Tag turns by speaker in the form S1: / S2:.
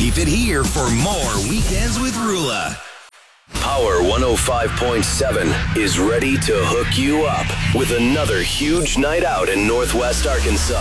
S1: Keep it here for more Weekends with Rula.
S2: Power 105.7 is ready to hook you up with another huge night out in Northwest Arkansas.